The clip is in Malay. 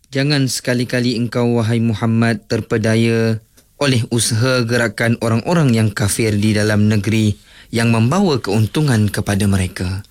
Jangan sekali-kali engkau, wahai Muhammad, terpedaya oleh usaha gerakan orang-orang yang kafir di dalam negeri yang membawa keuntungan kepada mereka.